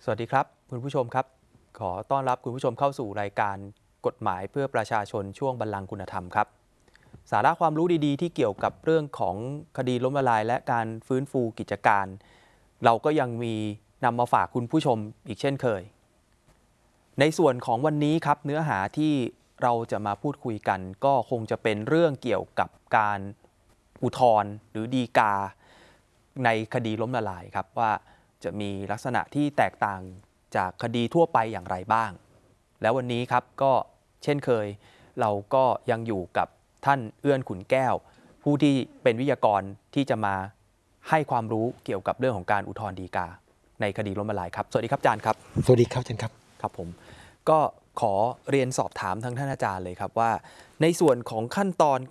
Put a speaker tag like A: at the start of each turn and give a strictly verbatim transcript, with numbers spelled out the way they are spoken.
A: สวัสดีครับคุณผู้ชมครับขอต้อนรับคุณผู้ชมเข้าสู่รายการกฎหมายเพื่อประชาชนช่วงบัลลังก์คุณธรรมครับสาระความรู้ดีๆที่เกี่ยวกับเรื่องของคดีล้มละลายและการฟื้นฟูกิจการ เราก็ยังมีนำมาฝากคุณผู้ชมอีกเช่นเคยในส่วนของวันนี้ครับเนื้อหาที่เราจะมาพูดคุยกันก็คงจะเป็นเรื่องเกี่ยวกับการอุทธรณ์หรือฎีกาในคดีล้มละลายครับว่าจะมีลักษณะที่แตกต่างจากคดีทั่วไปอย่างไรบ้างแล้ววันนี้ครับก็เช่นเคยเราก็ยังอยู่กับท่านเอื้อนขุนแก้วผู้ที่เป็นวิทยากรที่จะมาให้ความรู้เกี่ยวกับเรื่องของการอุทธรณ์ฎีกาในคดีล้มละลายครับสวัสดีครับอาจารย์ครับ
B: สวัสดีครับอาจารย์ครับ
A: ครับผมก็ขอเรียนสอบถามทางท่านอาจารย์เลยครับว่าในส่วนของขั้นตอน